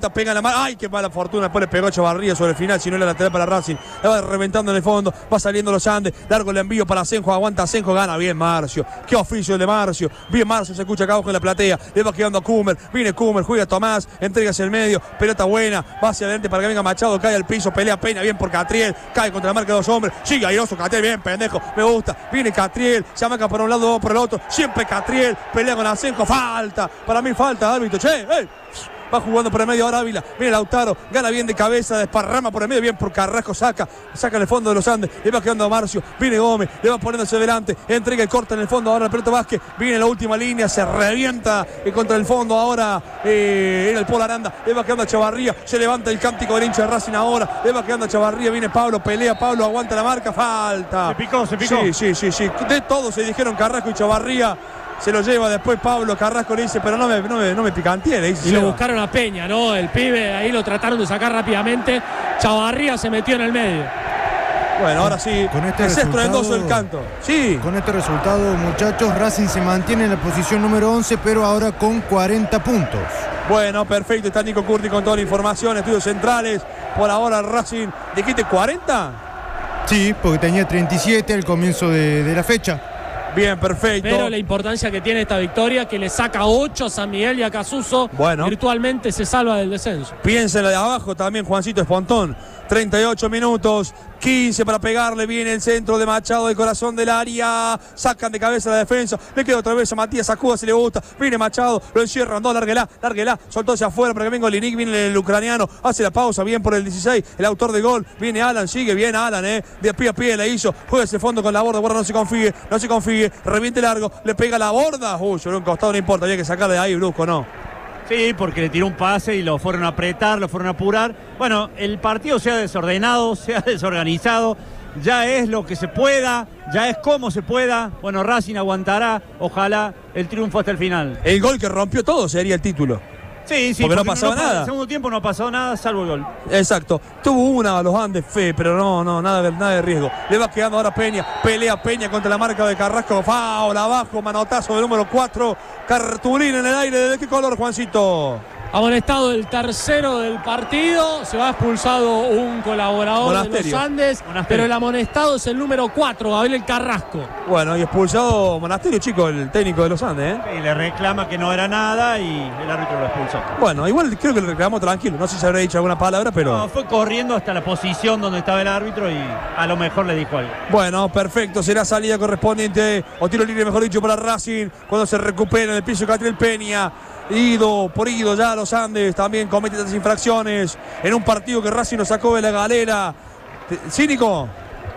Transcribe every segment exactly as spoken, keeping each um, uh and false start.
vuelta, pega en la mano. ¡Ay, qué mala fortuna! Después le pegó a Chavarría sobre el final, si no era lateral para Racing. La va reventando en el fondo, va saliendo los Andes. Largo el envío para Asenjo, aguanta Asenjo, gana bien Marcio. Qué oficio el de Marcio. Bien Marcio, se escucha acá abajo en la platea. Le va quedando a Kummer, viene Kummer, juega Tomás, entrega hacia el medio, pelota buena, va hacia adelante para que venga Machado, cae al piso, pelea Peña, bien por Catriel, cae contra la marca de dos hombres. Sigue airoso Catriel, bien pendejo, me gusta. Viene Catriel, se amaca por un lado, por el otro. Siempre Catriel, pelea con Asenjo, falta. Para mí falta, árbitro. Che, hey. Va jugando por el medio ahora Ávila. Viene Lautaro, gana bien de cabeza, desparrama por el medio, bien por Carrasco, saca, saca en el fondo de los Andes, le va quedando a Marcio, viene Gómez, le va poniéndose delante, entrega y corta en el fondo ahora el pelota Vázquez, viene la última línea, se revienta y contra el fondo ahora eh, era el Polo Aranda, le va quedando a Chavarría, se levanta el cántico del hincha de Racing ahora, le va quedando a Chavarría, viene Pablo, pelea Pablo, aguanta la marca, falta. Se picó, se picó. Sí, sí, sí, sí. De todos se dijeron Carrasco y Chavarría. Se lo lleva después Pablo, Carrasco le dice, pero no me, no me, no me picanteé, le dice. Y lo buscaron a Peña, ¿no? El pibe, ahí lo trataron de sacar rápidamente. Chavarría se metió en el medio. Bueno, ahora sí, con este es estruendoso el canto. Sí. Con este resultado, muchachos, Racing se mantiene en la posición número once, pero ahora con cuarenta puntos. Bueno, perfecto, está Nico Curti con toda la información, estudios centrales. Por ahora Racing, ¿dijiste cuarenta? Sí, porque tenía treinta y siete al comienzo de, de la fecha. Bien, perfecto. Pero la importancia que tiene esta victoria, que le saca ocho a San Miguel y a Casuso, bueno, virtualmente se salva del descenso. Piénsela de abajo también, Juancito Espontón. treinta y ocho minutos, quince para pegarle, viene el centro de Machado del corazón del área, sacan de cabeza la defensa, le queda otra vez a Matías Acuda, si le gusta, viene Machado, lo encierran, no, lárguela, lárguela, soltó hacia afuera para que venga Olinik, viene el ucraniano, hace la pausa, bien por el dieciséis, el autor de gol, viene Alan, sigue bien Alan, eh, de pie a pie la hizo, juega ese fondo con la borda, borda no se confíe, no se confíe, reviente largo, le pega la borda, uy, sobre un costado no importa, había que sacarle de ahí, brusco, no. Sí, porque le tiró un pase y lo fueron a apretar, lo fueron a apurar. Bueno, el partido se ha desordenado, se ha desorganizado, ya es lo que se pueda, ya es como se pueda. Bueno, Racing aguantará, ojalá, el triunfo hasta el final. El gol que rompió todo sería el título. Sí, sí, porque, porque no pasaba no, nada. En el segundo tiempo no ha pasado nada, salvo el gol. Exacto. Tuvo una a los Andes, fe, pero no, no, nada de, nada de riesgo. Le va quedando ahora Peña. Pelea Peña contra la marca de Carrasco. Foul abajo, manotazo del número cuatro. Cartulín en el aire. ¿De qué color, Juancito? Amonestado el tercero del partido, se va expulsado un colaborador Monasterio. de los Andes, Monasterio. Pero el amonestado es el número cuatro, Gabriel Carrasco. Bueno, y expulsado Monasterio, chico, el técnico de los Andes, ¿eh? Y le reclama que no era nada y el árbitro lo expulsó. Bueno, igual creo que le reclamó tranquilo, no sé si se habrá dicho alguna palabra, pero... No, fue corriendo hasta la posición donde estaba el árbitro y a lo mejor le dijo algo. Bueno, perfecto, será salida correspondiente, o tiro libre, mejor dicho, para Racing, cuando se recupera en el piso Catriel Peña. Ido por ido ya los Andes también comete estas infracciones en un partido que Racing nos sacó de la galera. Cínico.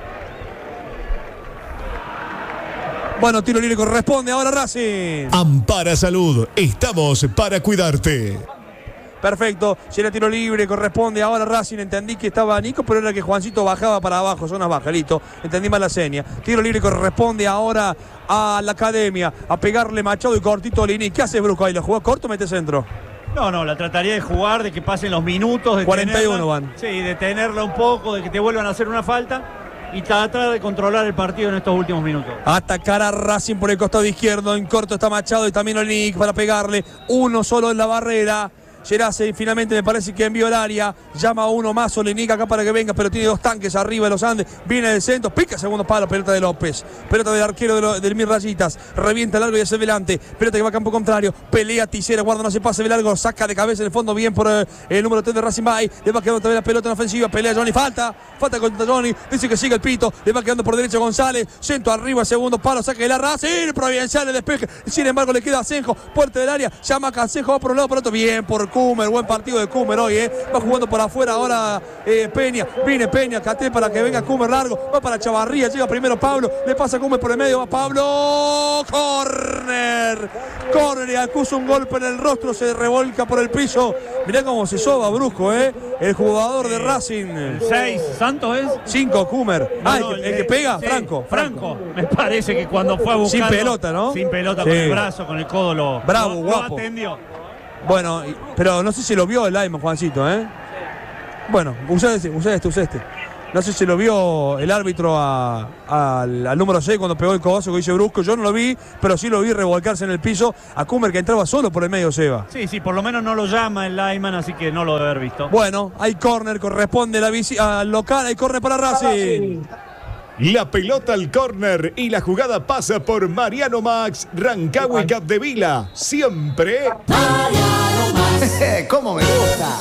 Bueno, tiro libre corresponde ahora Racing. Ampara Salud, estamos para cuidarte. Perfecto, si era tiro libre, corresponde ahora Racing. Entendí que estaba Nico, pero era que Juancito bajaba para abajo, zona baja, listo. Entendí mal la seña. Tiro libre corresponde ahora a la academia, a pegarle Machado y cortito Lini. ¿Qué hace Brusco ahí? ¿Lo jugó corto o mete centro? No, no, la trataría de jugar, de que pasen los minutos. De cuarenta y uno tenerla, van. Sí, de tenerla un poco, de que te vuelvan a hacer una falta y tratar de controlar el partido en estos últimos minutos. Atacar a Racing por el costado izquierdo. En corto está Machado y también Olinik para pegarle. Uno solo en la barrera. Gerase finalmente me parece que envió el área, llama a uno más Olinik acá para que venga, pero tiene dos tanques arriba de los Andes, viene del centro, pica segundo palo, pelota de López, pelota del arquero de lo, del Mir Rayitas, revienta largo y hacia adelante, pelota que va a campo contrario, pelea Tisera, guarda, no se pase de largo, saca de cabeza en el fondo bien por eh, el número tres de Racing Bay, le va quedando también la pelota en ofensiva, pelea Johnny, falta, falta contra Johnny, dice que sigue el pito, le va quedando por derecha González, centro arriba, segundo palo, saca de la Racing, Providencial el despeje, sin embargo le queda a Asenjo, puerta del área, llama a Asenjo, va por un lado, por otro, bien por Kummer, buen partido de Kummer hoy, eh. Va jugando por afuera ahora eh, Peña, viene Peña, Caté para que venga Kummer largo, va para Chavarría, llega primero Pablo, le pasa a Kummer por el medio, va Pablo, córner, córner y acusa un golpe en el rostro, se revolca por el piso, mirá cómo se soba Brusco, eh, el jugador de Racing. El seis, ¿Santos es? cinco, Kummer, No, ah, no, el, el que pega, sí, Franco, Franco, me parece que cuando fue a buscarlo, sin pelota, ¿no? Sin pelota, sí. Con el brazo, con el codo, lo, bravo, lo, guapo. lo atendió. Bueno, pero no sé si lo vio el Lyman, Juancito, ¿eh? Bueno, usa este, usa este, usa este. No sé si lo vio el árbitro a, a, al, al número seis cuando pegó el codazo que dice Brusco. Yo no lo vi, pero sí lo vi revolcarse en el piso a Kummer, que entraba solo por el medio, Seba. Sí, sí, por lo menos no lo llama el lineman, así que no lo debe haber visto. Bueno, hay córner, corresponde la al local, hay córner para Racing. La pelota al córner y la jugada pasa por Mariano Max, Rancagua y Capdevila. Siempre Mariano Max. ¿Cómo me gusta?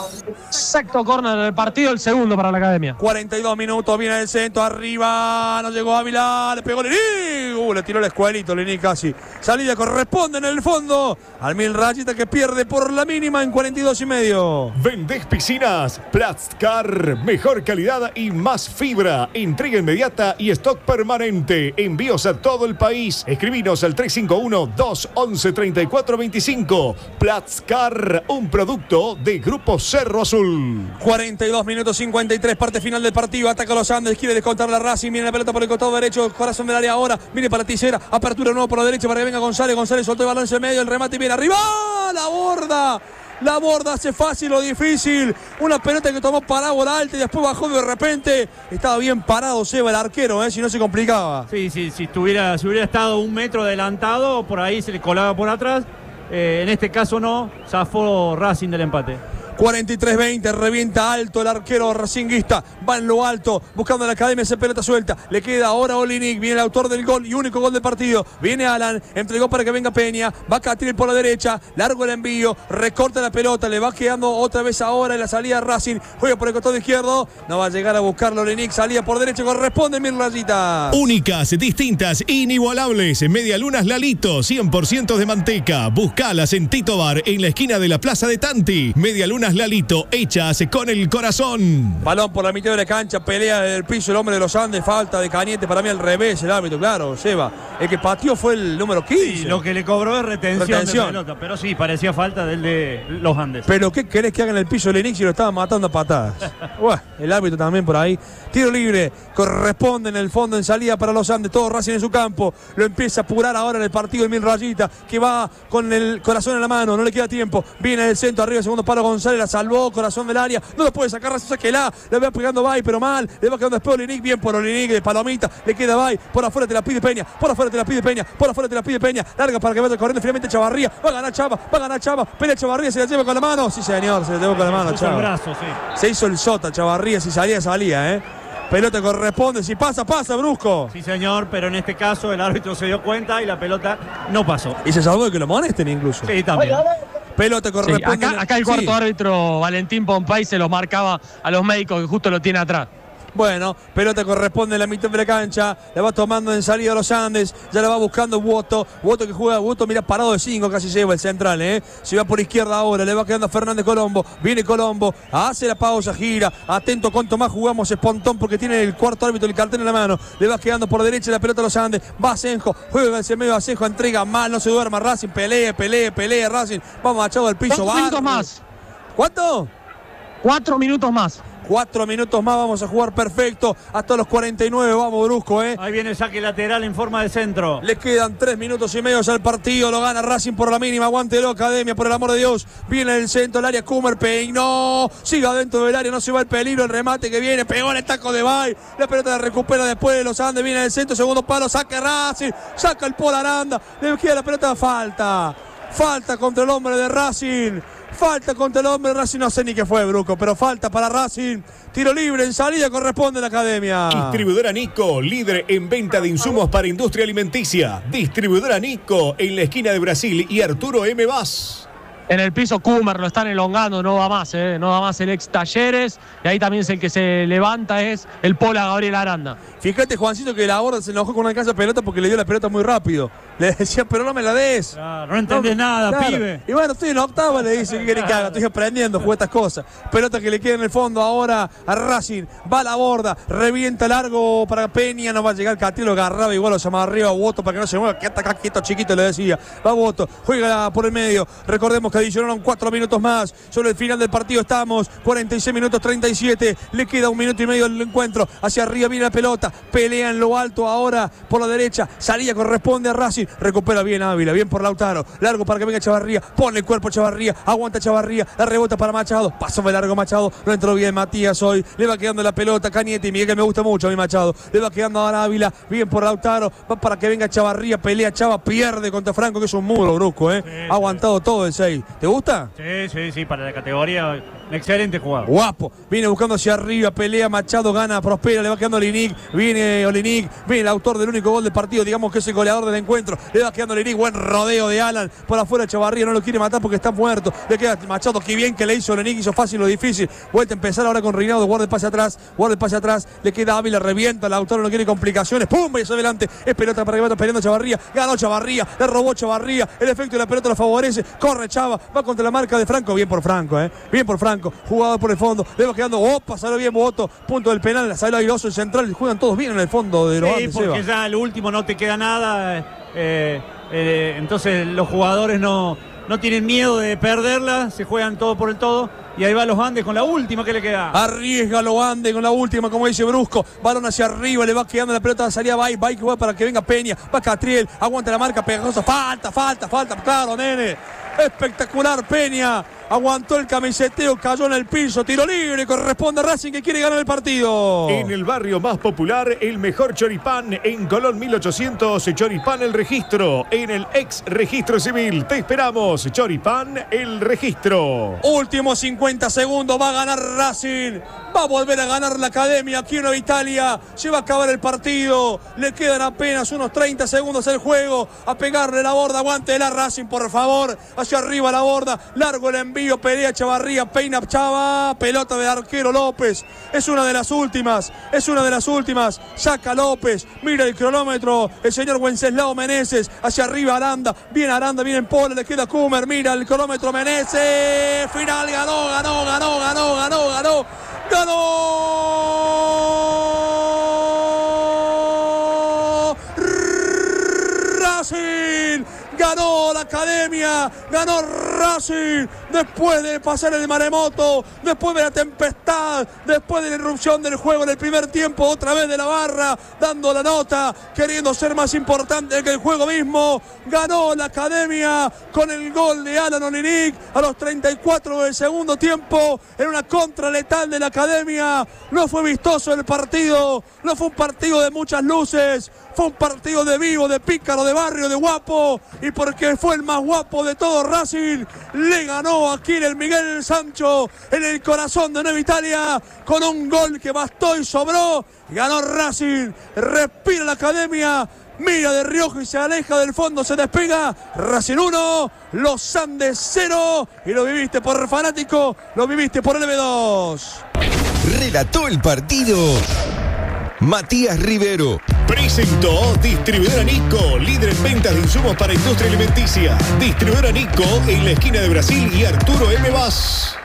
Sexto córner del partido, el segundo para la Academia. cuarenta y dos minutos, viene el centro, arriba, no llegó Ávila, le pegó Linic, uh, le tiró el escuelito Linic casi. Salida corresponde en el fondo al Mil Rayita, que pierde por la mínima en cuarenta y dos y medio. Vendés piscinas, Plastcar, mejor calidad y más fibra. Entrega inmediata y stock permanente. Envíos a todo el país. Escribinos al tres cinco uno, dos once, treinta y cuatro veinticinco. Plastcar, un producto de Grupo Cerro Azul. cuarenta y dos minutos cincuenta y tres, parte final del partido. Ataca los Andes, quiere descontar la Racing. Viene la pelota por el costado derecho, corazón del área ahora. Viene para Tisera, apertura nuevo por la derecha para que venga González. González soltó el balón en el medio, el remate viene arriba. La borda. La borda hace fácil o difícil. Una pelota que tomó parábola alta y después bajó de repente. Estaba bien parado Seba, el arquero, ¿eh? Si no se complicaba. Sí, sí, si, estuviera, si hubiera estado un metro adelantado, por ahí se le colaba por atrás. Eh, en este caso no, zafó Racing del empate. cuarenta y tres veinte, revienta alto el arquero racinguista, va en lo alto, buscando a la Academia, esa pelota suelta, le queda ahora Olinic, viene el autor del gol y único gol del partido, viene Alan, entregó para que venga Peña, va Catril por la derecha, largo el envío, recorta la pelota, le va quedando otra vez ahora en la salida Racing, juega por el costado izquierdo, no va a llegar a buscarlo Olinic, salida por derecha, corresponde Mil Rayitas. Únicas, distintas, inigualables. Medialunas Lalito, cien por ciento de manteca. Buscalas en Tito Bar, en la esquina de la Plaza de Tanti. Medialunas Lalito, hechas con el corazón. Balón por la mitad de la cancha, pelea del piso el hombre de los Andes, falta de Cañete, para mí al revés el árbitro, claro, Seba. El que pateó fue el número quince. Sí, lo que le cobró es retención, retención. de pelota, pero sí, parecía falta del de los Andes. Pero ¿qué querés que haga en el piso el Linic si lo estaba matando a patadas? Bueno, el árbitro también por ahí. Tiro libre, corresponde en el fondo en salida para los Andes, todo Racing en su campo. Lo empieza a apurar ahora en el partido el Mil Rayitas, que va con el corazón en la mano, no le queda tiempo. Viene del centro, arriba, segundo palo González, la salvó, corazón del área, no lo puede sacar, Racing, sáquela, le va pegando Bay, pero mal, le va quedando después Olinic, bien por Olinic, de palomita, le queda Bay, por afuera te la pide Peña, por afuera te la pide Peña, por afuera te la pide Peña, larga para que vaya corriendo finalmente Chavarría, va a ganar Chava, va a ganar Chava, pelea Chavarría, se la lleva con la mano, sí señor, se la llevó con la mano, Chava. El brazo, sí. Se hizo el sota Chavarría, si salía, salía, eh. Pelota corresponde, si pasa, pasa, Brusco. Sí, señor, pero en este caso el árbitro se dio cuenta y la pelota no pasó. Y se salvó de que lo molesten incluso. Sí, también. Pelota corresponde. Sí, acá, acá el cuarto sí. árbitro, Valentín Pompey, se los marcaba a los médicos que justo lo tiene atrás. Bueno, pelota corresponde en la mitad de la cancha, la va tomando en salida los Andes, ya la va buscando Woto, Woto que juega, Woto mira parado de cinco, casi lleva el central, ¿eh? Se va por izquierda ahora, le va quedando a Fernández Colombo, viene Colombo, hace la pausa, gira, atento cuanto más jugamos Espontón porque tiene el cuarto árbitro el cartel en la mano, le va quedando por derecha la pelota a los Andes, va Asenjo, juega hacia medio Asenjo, entrega mal, no se duerma Racing, pelea, pelea, pelea Racing, vamos achado al piso, Cuatro va. minutos más. ¿Cuánto? Cuatro minutos más. Cuatro minutos más, vamos a jugar perfecto hasta los cuarenta y nueve, vamos Brusco, ¿eh? Ahí viene el saque lateral en forma de centro. Le quedan tres minutos y medio al partido, lo gana Racing por la mínima, aguántelo Academia, por el amor de Dios. Viene el centro, el área Kummer, peinó, sigue adentro del área, no se va el peligro, el remate que viene, pegó en el taco de Bay, la pelota la recupera después de los Andes, viene el centro, segundo palo, saque Racing, saca el Polo Aranda, le queda la pelota, falta, falta contra el hombre de Racing. Falta contra el hombre de Racing, no sé ni qué fue, Bruco, pero falta para Racing. Tiro libre en salida, corresponde a la Academia. Distribuidora Nico, líder en venta de insumos para industria alimenticia. Distribuidora Nico, en la esquina de Brasil y Arturo M. Vaz. En el piso Kummer lo están elongando, no va más, ¿eh? No va más el ex Talleres. Y ahí también es el que se levanta, es el Pola Gabriel Aranda. Fíjate, Juancito, que la borda se enojó con una casa de pelota porque le dio la pelota muy rápido. Le decía, pero no me la des. Claro, no entendés no, nada, claro. Pibe. Y bueno, estoy en octava, le dice, ¿qué quiere que haga? Estoy aprendiendo, jugué estas cosas. Pelota que le queda en el fondo ahora a Racing. Va a la borda, revienta largo para Peña, no va a llegar Catilo, agarraba igual lo llamaba arriba a Woto para que no se mueva. Quédate acá quieto, chiquito, le decía. Va Woto, juega por el medio. Recordemos que que adicionaron cuatro minutos más. Sobre el final del partido estamos, cuarenta y seis minutos treinta y siete. Le queda un minuto y medio del encuentro. Hacia arriba viene la pelota. Pelea en lo alto ahora por la derecha. Salida corresponde a Racing. Recupera bien Ávila, bien por Lautaro. Largo para que venga Chavarría. Pone el cuerpo Chavarría. Aguanta Chavarría. La rebota para Machado. Pasó de largo Machado. No entró bien Matías hoy. Le va quedando la pelota. Cañete y Miguel, que me gusta mucho a mi Machado. Le va quedando ahora Ávila. Bien por Lautaro. Va para que venga Chavarría. Pelea Chava. Pierde contra Franco, que es un muro brusco, ¿eh? Sí, ha aguantado sí. todo el seis. ¿Te gusta? Sí, sí, sí, para la categoría, un excelente jugador. Guapo, viene buscando hacia arriba, pelea Machado, gana, prospera, le va quedando Olinic, viene Olinic, viene el autor del único gol del partido, digamos que es el goleador del encuentro, le va quedando Olinic, buen rodeo de Alan, por afuera Chavarría, no lo quiere matar porque está muerto, le queda Machado, qué bien que le hizo Olinic, hizo fácil lo difícil, vuelta a empezar ahora con Reinaldo, guarda el pase atrás, guarda el pase atrás, le queda Ávila, revienta, el autor no quiere complicaciones, pum, y hacia adelante, es pelota para que vaya peleando Chavarría, ganó Chavarría, le robó Chavarría, el efecto de la pelota lo favorece, corre Chava, va contra la marca de Franco, bien por Franco, eh, bien por Franco, jugador por el fondo, le va quedando, opa, salió bien Boto, punto del penal, salió airoso el central, juegan todos bien en el fondo de los Sí, Andes, porque Seba. ya el último no te queda nada, eh, eh, entonces los jugadores no, no tienen miedo de perderla, se juegan todo por el todo, y ahí va los Andes con la última que le queda. Arriesga lo Ande con la última, como dice Brusco. Balón hacia arriba, le va quedando la pelota de salida. Va, va, va para que venga Peña. Va Catriel, aguanta la marca pegajosa. Falta, falta, falta. Claro, nene. Espectacular Peña. Aguantó el camiseteo, cayó en el piso. Tiro libre, corresponde a Racing, que quiere ganar el partido. En el barrio más popular, el mejor choripán. En Colón mil ochocientos, Choripán El Registro. En el ex registro civil. Te esperamos, Choripán El Registro. Últimos cincuenta segundos, va a ganar Racing. Va a volver a ganar la Academia aquí en Nueva Italia. Se va a acabar el partido. Le quedan apenas unos treinta segundos al juego. A pegarle la borda. Aguante la Racing, por favor. Hacia arriba la borda. Largo el envío. Pelea Chavarría. Peina Chava. Pelota de arquero López. Es una de las últimas. Es una de las últimas. Saca López. Mira el cronómetro. El señor Wenceslao Meneses. Hacia arriba Aranda. Viene Aranda. Viene en Polo. Le queda Kumer. Mira el cronómetro Meneses. Final. Ganó, ganó, ganó, ganó, ganó, ganó. ¡Ganó! ¡Racing! Ganó la Academia, ganó Racing, después de pasar el maremoto, después de la tempestad, después de la irrupción del juego en el primer tiempo, otra vez de la barra, dando la nota, queriendo ser más importante que el juego mismo. Ganó la Academia con el gol de Alan Olinic a los treinta y cuatro del segundo tiempo, en una contra letal de la Academia. No fue vistoso el partido, no fue un partido de muchas luces, fue un partido de vivo, de pícaro, de barrio, de guapo. Y porque fue el más guapo de todo Racing, le ganó aquí en el Miguel Sancho, en el corazón de Nueva Italia, con un gol que bastó y sobró. Ganó Racing, respira la Academia, mira de reojo y se aleja del fondo, se despega. Racing uno, Los Andes cero. Y lo viviste por fanático, lo viviste por L B dos. Relató el partido Matías Rivero. Presentó Distribuidora Nico, líder en ventas de insumos para industria alimenticia. Distribuidora Nico en la esquina de Brasil y Arturo M. Vaz.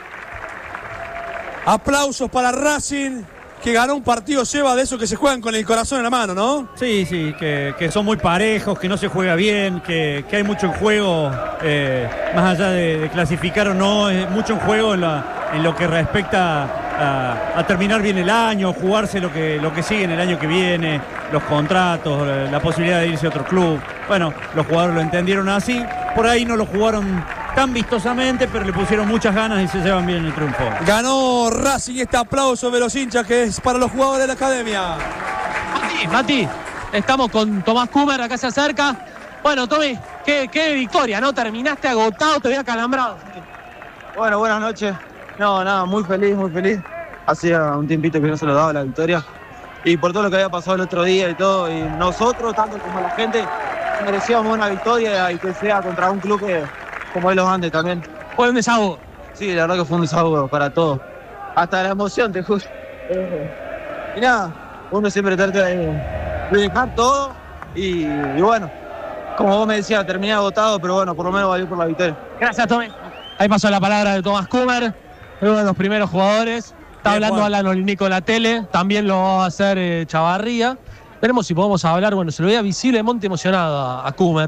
Aplausos para Racing, que ganó un partido, Seba, de esos que se juegan con el corazón en la mano, ¿no? Sí, sí, que, que son muy parejos, que no se juega bien, que, que hay mucho en juego, eh, más allá de, de clasificar o no, es mucho en juego en, la, en lo que respecta a, a terminar bien el año, jugarse lo que, lo que sigue en el año que viene, los contratos, la posibilidad de irse a otro club. Bueno, los jugadores lo entendieron así, por ahí no lo jugaron tan vistosamente, pero le pusieron muchas ganas y se llevan bien el triunfo. Ganó Racing, este aplauso de los hinchas que es para los jugadores de la Academia. Mati, Mati, estamos con Tomás Kumer, acá se acerca. Bueno, Tommy, qué, qué victoria, ¿no? Terminaste agotado, te había acalambrado. Bueno, buenas noches. No, nada, muy feliz, muy feliz. Hacía un tiempito que no se lo daba la victoria. Y por todo lo que había pasado el otro día y todo, y nosotros, tanto como la gente, merecíamos una victoria y que sea contra un club que, como es los Andes también. Fue un desahogo. Sí, la verdad que fue un desahogo para todos. Hasta la emoción, te juro. Y nada, uno siempre trata de, de dejar todo y, y bueno, como vos me decías, terminé agotado, pero bueno, por lo menos valió por la victoria. Gracias, Tommy. Ahí pasó la palabra de Tomás Kumer, uno de los primeros jugadores. Está Bien, hablando Juan. Alan Olinico en la tele, también lo va a hacer eh, Chavarría. Veremos si podemos hablar, bueno, se lo veía visiblemente emocionado a, a Kumer.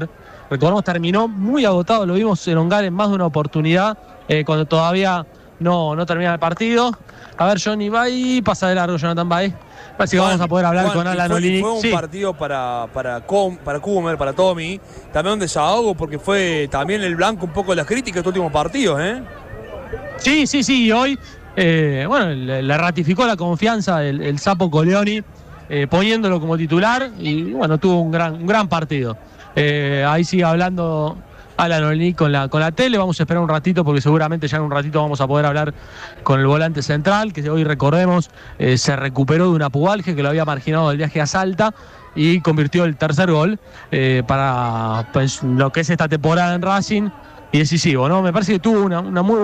recordemos, terminó muy agotado, lo vimos elongar en más de una oportunidad, eh, cuando todavía no, no termina el partido. A ver, Johnny Bay, pasa de largo Jonathan Bay. Parece que vamos a poder hablar Juan, con Alan Olinick. Fue un sí. partido para, para, Com, para Kummer, para Tommy, también un desahogo, porque fue también el blanco un poco de las críticas de estos últimos partidos, ¿eh? Sí, sí, sí, y hoy, eh, bueno, le, le ratificó la confianza el, el Sapo Coleoni, eh, poniéndolo como titular, y bueno, tuvo un gran, un gran partido. Eh, ahí sigue hablando Alan Olinick con la, con la tele. Vamos a esperar un ratito porque seguramente ya en un ratito vamos a poder hablar con el volante central, que hoy, recordemos, eh, se recuperó de una pubalgia que lo había marginado del viaje a Salta y convirtió el tercer gol eh, para pues, lo que es esta temporada en Racing, y decisivo, ¿no? Me parece que tuvo una, una muy